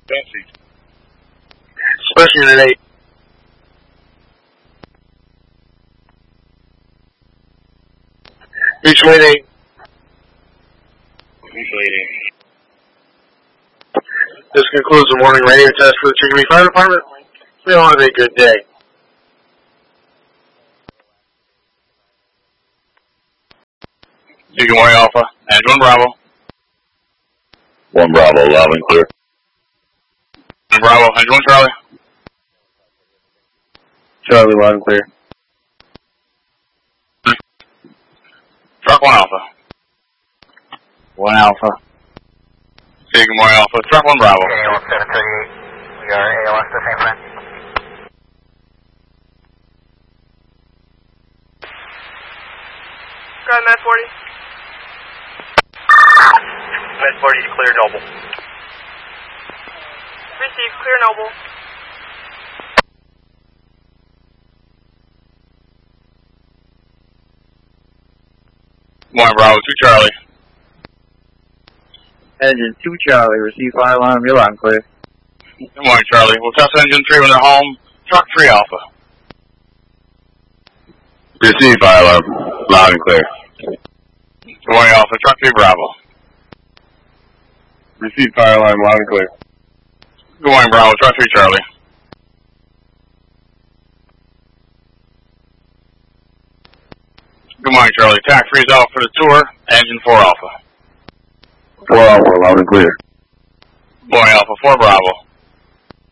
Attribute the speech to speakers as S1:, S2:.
S1: Fancy. Especially at 8. Reach weight 8. This concludes the morning radio test for the Chicopee Fire Department. We all have a good day.
S2: Good morning, Alpha. And 1 Bravo.
S3: 1 Bravo, loud and clear.
S2: 1 Bravo, and 1 Charlie.
S3: Charlie, loud and clear.
S2: Truck 1 Alpha.
S3: 1 Alpha.
S2: Good morning, Alpha. Truck 1 Bravo.
S4: AOS 738. We are AOS to San Fran.
S5: Go ahead, Med 40.
S4: Med 40, you clear Noble.
S5: Receive, clear Noble.
S2: Morning, Bravo. 2 Charlie.
S3: Engine 2 Charlie, receive fire alarm, you're loud and clear.
S2: Good morning, Charlie. We'll test engine 3 when they're home. Truck 3 Alpha.
S3: Receive fire alarm, loud and clear.
S2: Good morning, Alpha. Truck 3 Bravo.
S3: Receive fire alarm, loud and clear.
S2: Good morning, Bravo. Truck 3 Charlie. Good morning, Charlie. TAC 3 is out for the tour. Engine 4 Alpha.
S3: 4 Alpha, loud and clear.
S2: Good morning, Alpha. 4 Bravo.